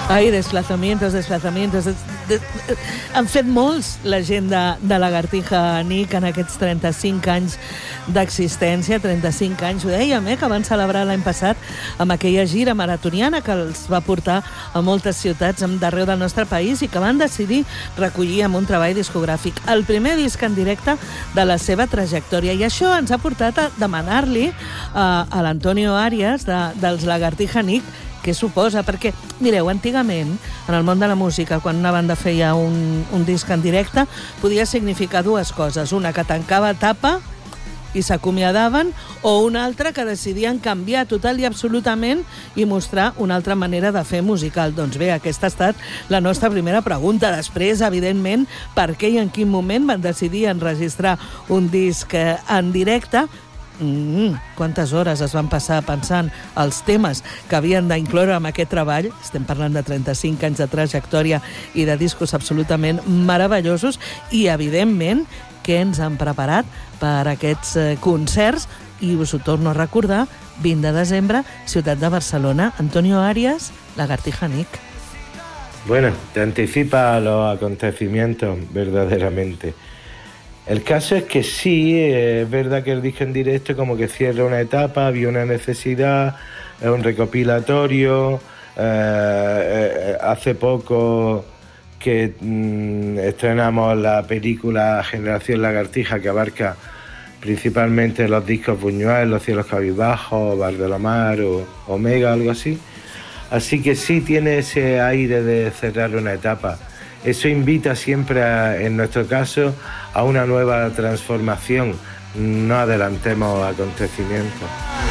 Ai, desplazamientos. Han fet molts la gent de Lagartija Nick en aquests 35 anys d'existència, 35 anys, ho dèiem, que van celebrar l'any passat amb aquella gira maratoniana que els va portar a moltes ciutats d'arreu del nostre país i que van decidir recollir amb un treball discogràfic el primer disc en directe de la seva trajectòria. I això ens ha portat a demanar-li a l'Antonio Arias dels Lagartija Nick què suposa, perquè, mireu, antigament, en el món de la música, quan una banda feia un disc en directe, podia significar dues coses. Una, que tancava etapa i s'acomiadaven, o una altra, que decidien canviar total i absolutament i mostrar una altra manera de fer musical. Doncs bé, aquesta ha estat la nostra primera pregunta. Després, evidentment, per què i en quin moment van decidir enregistrar un disc en directe. Quantes hores es van passar pensant els temes que havien d'incloure en aquest treball. Estem parlant de 35 anys de trajectòria i de discos absolutament meravellosos i, evidentment, què ens han preparat per aquests concerts. I us ho torno a recordar, 20 de desembre, ciutat de Barcelona. Antonio Arias, Lagartija Nick. Bueno, te anticipa los acontecimientos verdaderamente. El caso es que sí, es verdad que el disco en directo como que cierra una etapa, había una necesidad, es un recopilatorio. Hace poco que estrenamos la película Generación Lagartija, que abarca principalmente los discos Buñuel, Los cielos cabizbajos, Valdelomar o Omega, algo así. Así que sí tiene ese aire de cerrar una etapa. Eso invita siempre, en nuestro caso, a una nueva transformación. No adelantemos acontecimientos.